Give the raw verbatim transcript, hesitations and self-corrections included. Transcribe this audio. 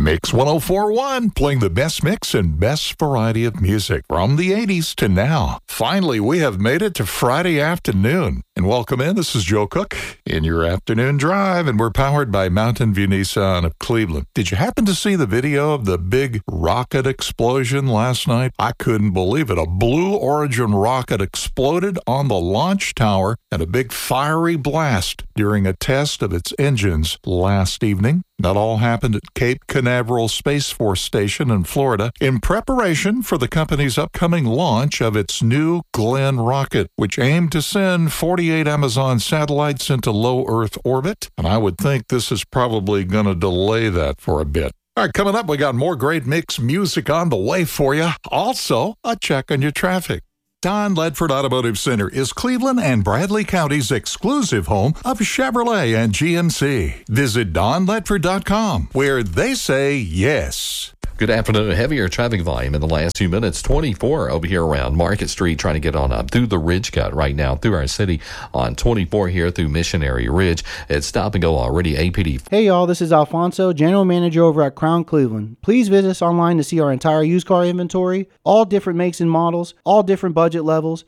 Mix one oh four point one, playing the best mix and best variety of music from the eighties to now. Finally, we have made it to Friday afternoon. And welcome in. This is Joe Cook in your afternoon drive, and we're powered by Mountain View Nissan of Cleveland. Did you happen to see the video of the big rocket explosion last night? I couldn't believe it. A Blue Origin rocket exploded on the launch tower and a big fiery blast during a test of its engines last evening. That all happened at Cape Canaveral Space Force Station in Florida in preparation for the company's upcoming launch of its New Glenn rocket, which aimed to send forty-eight Amazon satellites into low Earth orbit. And I would think this is probably going to delay that for a bit. All right, coming up, we got more great mix music on the way for you. Also, a check on your traffic. Don Ledford Automotive Center is Cleveland and Bradley County's exclusive home of Chevrolet and G M C. Visit don ledford dot com, where they say yes. Good afternoon. Heavier traffic volume in the last few minutes. twenty-four over here around Market Street, trying to get on up through the Ridge Cut right now through our city on twenty-four here through Missionary Ridge. It's stop and go already. A P D. Hey y'all, this is Alfonso, General Manager over at Crown Cleveland. Please visit us online to see our entire used car inventory, all different makes and models, all different budget levels.